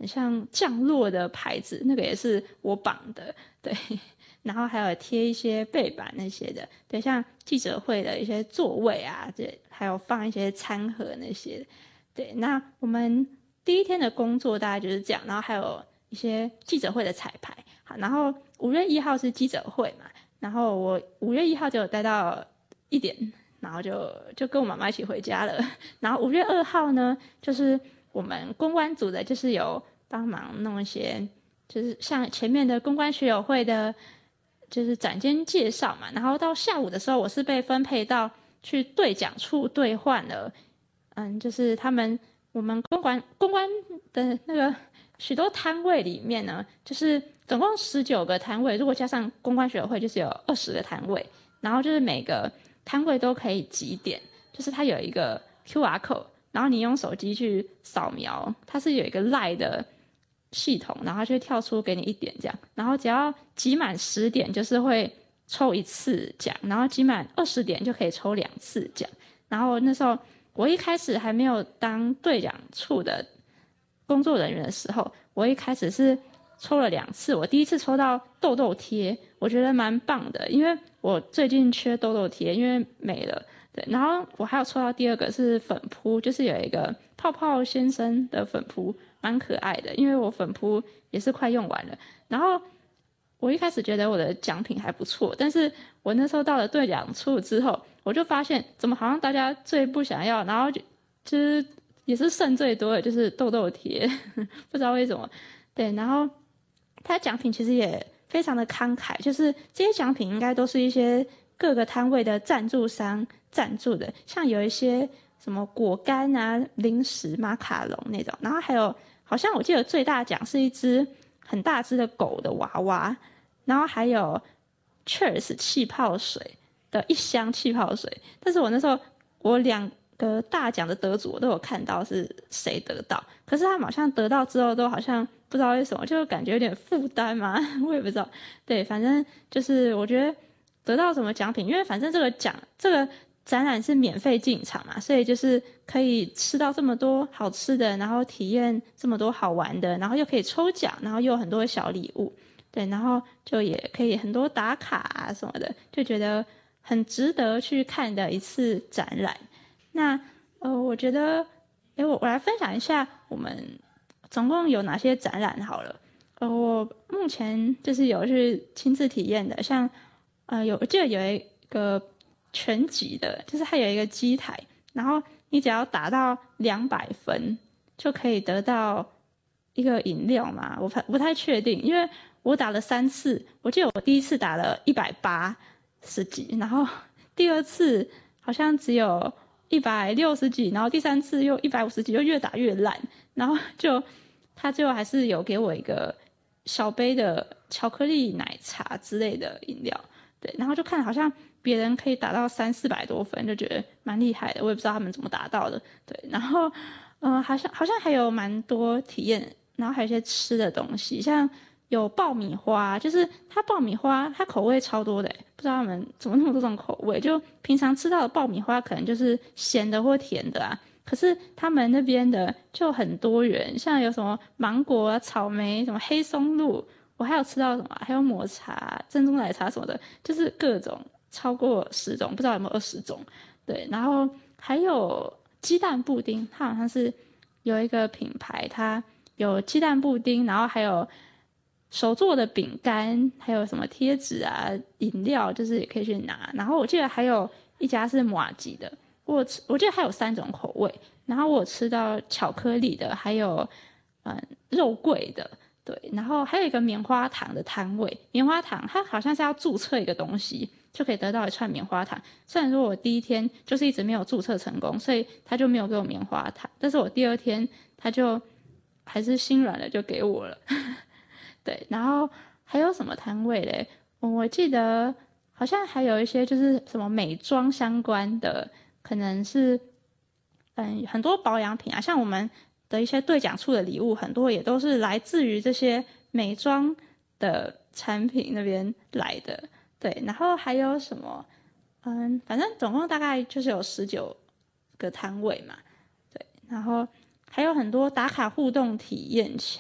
很像降落的牌子，那个也是我绑的，对。然后还有贴一些背板那些的，对，像记者会的一些座位啊，对，还有放一些餐盒那些，对。那我们第一天的工作大概就是这样，然后还有一些记者会的彩排。好，然后5月1号是记者会嘛，然后我5月1号就有待到1点，然后就跟我妈妈一起回家了。然后5月2号呢，就是我们公关组的，就是有帮忙弄一些，就是像前面的公关学友会的。就是展间介绍嘛，然后到下午的时候，我是被分配到去兑奖处兑换了，就是我们公关的那个许多摊位里面呢，就是总共19个摊位，如果加上公关学友会，就是有20个摊位，然后就是每个摊位都可以集点，就是它有一个 QR code， 然后你用手机去扫描，它是有一个 LINE 的系统，然后它就会跳出给你1点这样，然后只要集满10点就是会抽1次奖，然后集满20点就可以抽2次奖。然后那时候我一开始还没有当兑奖处的工作人员的时候，我一开始是抽了2次，我第一次抽到痘痘贴，我觉得蛮棒的，因为我最近缺痘痘贴，因为没了。对，然后我还有抽到第2个是粉扑，就是有一个泡泡先生的粉扑，蛮可爱的，因为我粉扑也是快用完了。然后我一开始觉得我的奖品还不错，但是我那时候到了兑奖处之后，我就发现怎么好像大家最不想要，然后就是也是剩最多的就是痘痘贴，不知道为什么。对，然后它奖品其实也非常的慷慨，就是这些奖品应该都是一些各个摊位的赞助商赞助的，像有一些什么果干啊、零食、马卡龙那种，然后还有好像我记得最大奖是一只很大只的狗的娃娃，然后还有 Cheers 气泡水的1箱气泡水，但是我那时候我2个大奖的得主我都有看到是谁得到，可是他们好像得到之后都好像不知道为什么，就感觉有点负担嘛，我也不知道。对，反正就是我觉得得到什么奖品，因为反正这个展览是免费进场嘛，所以就是可以吃到这么多好吃的，然后体验这么多好玩的，然后又可以抽奖，然后又有很多小礼物，对，然后就也可以很多打卡啊什么的，就觉得很值得去看的一次展览。那我觉得，我来分享一下我们总共有哪些展览好了。我目前就是有去亲自体验的，像我记得有一个拳击的，就是它有一个机台，然后你只要打到200分，就可以得到一个饮料嘛。我不太确定，因为我打了3次，我记得我第一次打了180几，然后第2次好像只有160几，然后第3次又150几，就越打越烂，然后他最后还是有给我一个小杯的巧克力奶茶之类的饮料，对，然后就看好像别人可以打到300-400多分，就觉得蛮厉害的，我也不知道他们怎么达到的，对，然后好像还有蛮多体验，然后还有一些吃的东西，像有爆米花，就是它爆米花它口味超多的，不知道他们怎么那么多种口味，就平常吃到的爆米花可能就是咸的或甜的啊，可是他们那边的就很多元，像有什么芒果啊、草莓、什么黑松露，我还有吃到什么，还有抹茶、珍珠奶茶什么的，就是各种超过10种，不知道有没有20种。对，然后还有鸡蛋布丁，它好像是有一个品牌，它有鸡蛋布丁，然后还有手做的饼干，还有什么贴纸啊、饮料，就是也可以去拿。然后我记得还有一家是麻糬的，我记得还有3种口味。然后我有吃到巧克力的，还有肉桂的，对。然后还有一个棉花糖的摊位，棉花糖它好像是要注册一个东西，就可以得到一串棉花糖。虽然说我第一天就是一直没有注册成功，所以他就没有给我棉花糖，但是我第2天他就还是心软了，就给我了。对，然后还有什么摊位嘞？我记得好像还有一些就是什么美妆相关的，可能是很多保养品啊，像我们的一些兑奖处的礼物，很多也都是来自于这些美妆的产品那边来的。对，然后还有什么？反正总共大概就是有19个摊位嘛。对，然后还有很多打卡互动体验墙。